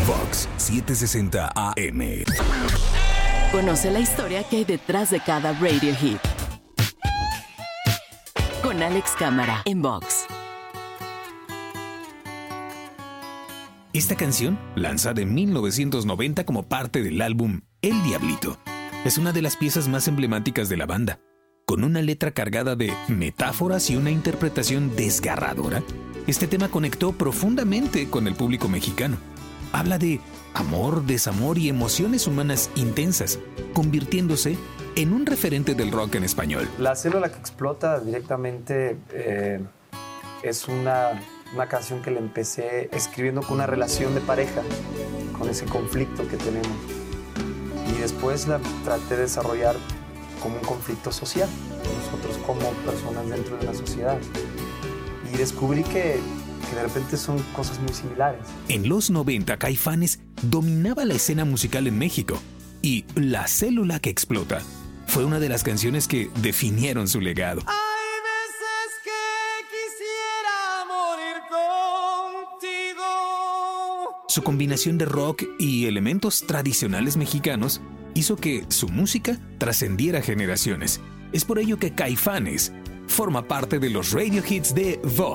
Vox 760 AM. Conoce la historia que hay detrás de cada radio hit. Con Alex Cámara en Vox. Esta canción, lanzada en 1990 como parte del álbum El Diablito, es una de las piezas más emblemáticas de la banda. Con una letra cargada de metáforas y una interpretación desgarradora, este tema conectó profundamente con el público mexicano. Habla de amor, desamor y emociones humanas intensas, convirtiéndose en un referente del rock en español. La célula que explota directamente es una canción que le empecé escribiendo con una relación de pareja, con ese conflicto que tenemos. Y después la traté de desarrollar como un conflicto social, nosotros como personas dentro de la sociedad. Y descubrí que de repente son cosas muy similares. En los 90, Caifanes dominaba la escena musical en México, y La Célula que Explota fue una de las canciones que definieron su legado. Hay veces que quisiera morir contigo. Su combinación de rock y elementos tradicionales mexicanos hizo que su música trascendiera generaciones. Es por ello que Caifanes forma parte de los radio hits de Vox.